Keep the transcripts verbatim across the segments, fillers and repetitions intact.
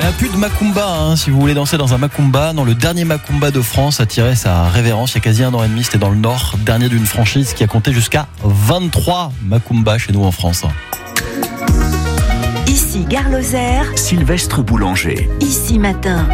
Ah, plus de macumba, hein, si vous voulez danser dans un macumba. Non, le dernier macumba de France a tiré sa révérence il y a quasi un an et demi. C'était dans le Nord, dernier d'une franchise qui a compté jusqu'à vingt-trois macumba chez nous en France. Ici Gare Lozère, Sylvestre Boulanger. Ici Matin.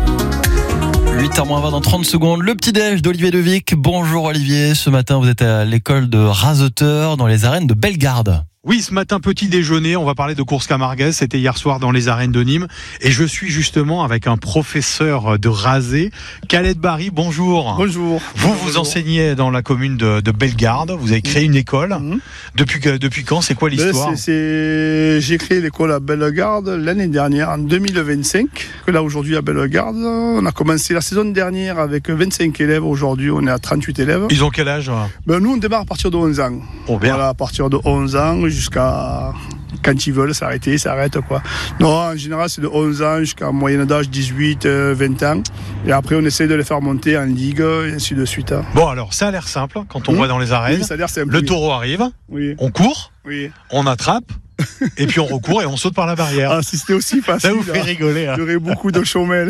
huit heures moins vingt dans trente secondes, le petit-déj d'Olivier Devic. Bonjour Olivier, ce matin vous êtes à l'école de Raseteur dans les arènes de Bellegarde. Oui, ce matin, petit déjeuner, on va parler de course camarguaise. C'était hier soir dans les arènes de Nîmes. Et je suis justement avec un professeur de rasé, Khaled Barry. Bonjour. Bonjour. Vous, Bonjour. vous enseignez dans la commune de, de Bellegarde. Vous avez créé une école. Mmh. Depuis, que, depuis quand? C'est quoi l'histoire? ben, c'est, c'est... J'ai créé l'école à Bellegarde l'année dernière, en deux mille vingt-cinq. Là, aujourd'hui, à Bellegarde, on a commencé la saison dernière avec vingt-cinq élèves. Aujourd'hui, on est à trente-huit élèves. Ils ont quel âge? ben, Nous, on démarre à partir de onze ans. Oh, bien. Voilà, à partir de onze ans. Jusqu'à quand ils veulent s'arrêter, ils s'arrêtent quoi. Non, en général c'est de onze ans jusqu'à moyenne d'âge dix-huit, vingt ans. Et après on essaie de les faire monter en ligue et ainsi de suite. Bon alors ça a l'air simple quand on mmh. voit dans les arènes. Oui, ça a l'air simple. Le oui. taureau arrive, oui. on court, oui. on attrape. Et puis on recourt et on saute par la barrière. Ah, si c'était aussi facile. Ça vous fait hein. rigoler. Hein. Il y aurait beaucoup de chômels.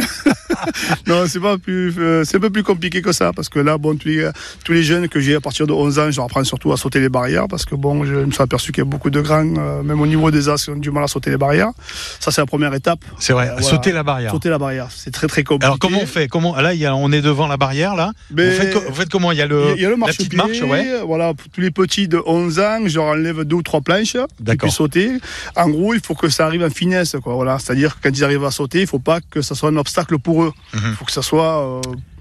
Non, c'est pas plus, euh, c'est un peu plus compliqué que ça parce que là, bon, tous les, tous les jeunes que j'ai à partir de onze ans, je leur apprends surtout à sauter les barrières parce que bon, je me suis aperçu qu'il y a beaucoup de grands, euh, même au niveau des as, qui ont du mal à sauter les barrières. Ça, c'est la première étape. C'est vrai. Euh, voilà. Sauter la barrière. Sauter la barrière, c'est très très compliqué. Alors comment on fait? Comment là, il y a, on est devant la barrière là. Mais vous, faites, vous faites comment? Il y a le, il y a le la petite marche, ouais. Voilà, pour tous les petits de onze ans, je leur enlève deux ou trois planches qui puissent sauter. En gros, il faut que ça arrive en finesse, quoi. Voilà, c'est-à-dire que quand ils arrivent à sauter, il ne faut pas que ça soit un obstacle pour eux. Il mm-hmm. faut que ça soit euh,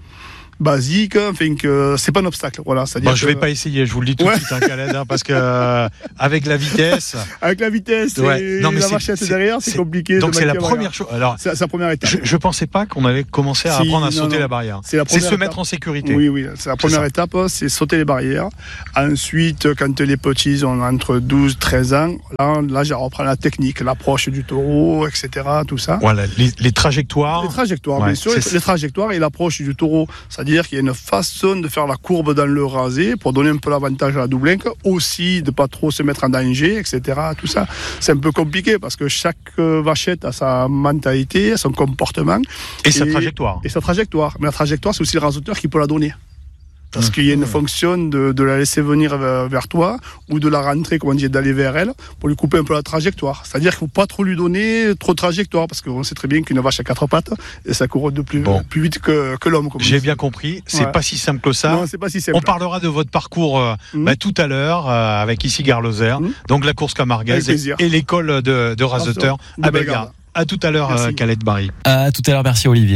basique, enfin que c'est pas un obstacle. Voilà, c'est-à-dire bon, je vais que... pas essayer, je vous le dis tout ouais. de suite, hein, Khaled, hein, parce que euh, avec la vitesse, avec la vitesse ouais. et non, mais la vachette derrière, c'est, c'est compliqué. Donc c'est la première chose. Alors, c'est, c'est la première étape. Je, je pensais pas qu'on allait commencer à si, apprendre à non, sauter non. la barrière. C'est, la c'est se étape. mettre en sécurité. Oui, oui, c'est la première c'est étape, c'est sauter les barrières. Ensuite, quand les petits ont entre douze, treize ans, là, là, je reprends la technique, l'approche du taureau, et cetera. Tout ça. Voilà, les, les trajectoires. Les trajectoires, ouais, bien sûr, les, les trajectoires et l'approche du taureau, c'est-à-dire qu'il y a une façon de faire la courbe dans le rasé pour donner un peu l'avantage à la doublinque, aussi de pas trop se mettre en danger, et cetera. Tout ça, c'est un peu compliqué parce que chaque vachette a sa mentalité, son comportement et, et sa trajectoire. Et sa trajectoire. Mais la trajectoire, c'est aussi le raseteur qui peut la donner. Parce mmh. qu'il y a une fonction de, de la laisser venir vers, vers toi ou de la rentrer, comment dire, d'aller vers elle pour lui couper un peu la trajectoire. C'est-à-dire qu'il ne faut pas trop lui donner trop de trajectoire parce qu'on sait très bien qu'une vache à quatre pattes et ça court de plus, bon. plus vite que, que l'homme. Comme J'ai bien compris, c'est ouais. pas si simple que ça. Non, c'est pas si simple. On parlera de votre parcours euh, mmh. bah, tout à l'heure euh, avec ici Gare Lozère, mmh. donc la course camarguaise et, et l'école de, de Raseteur à Bellegarde. À tout à l'heure, euh, Khaled Barry. À tout à l'heure, merci Olivier.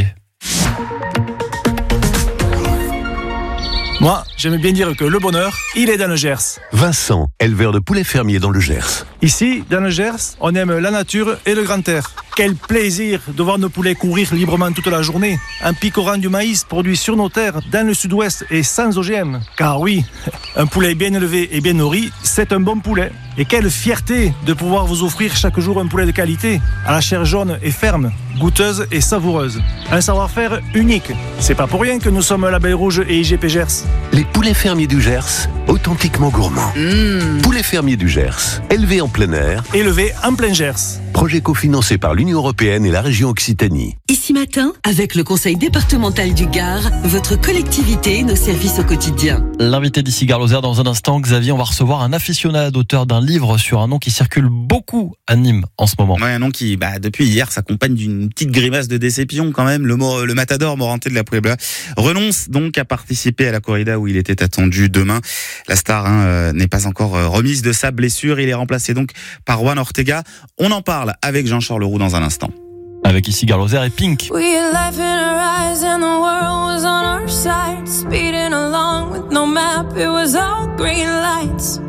Moi, j'aime bien dire que le bonheur, il est dans le Gers. Vincent, éleveur de poulets fermiers dans le Gers. Ici, dans le Gers, on aime la nature et le grand air. Quel plaisir de voir nos poulets courir librement toute la journée, en picorant du maïs produit sur nos terres, dans le sud-ouest et sans O G M. Car oui, un poulet bien élevé et bien nourri, c'est un bon poulet. Et quelle fierté de pouvoir vous offrir chaque jour un poulet de qualité, à la chair jaune et ferme, goûteuse et savoureuse. Un savoir-faire unique. C'est pas pour rien que nous sommes Label Rouge et I G P Gers. Les poulets fermiers du Gers, authentiquement gourmands. Mmh. Poulets fermiers du Gers, élevés en plein air. Élevés en plein Gers. Projet cofinancé par l'Union européenne et la région Occitanie. Ici Matin, avec le conseil départemental du Gard, votre collectivité et nos services au quotidien. L'invité d'ici Gare Lozère dans un instant, Xavier, on va recevoir un aficionado, auteur d'un livre sur un nom qui circule beaucoup à Nîmes en ce moment. Ouais, un nom qui, bah, depuis hier, s'accompagne d'une petite grimace de déception quand même. Le, le matador Moranté de la Puebla renonce donc à participer à la corrida où il était attendu demain. La star hein, euh, n'est pas encore remise de sa blessure. Il est remplacé donc par Juan Ortega. On en parle avec Jean-Charles Roux dans un instant. Avec ici Gare Lozère et Pink. We had life in our eyes and the world was on our side. Speeding along with no map, it was all green lights.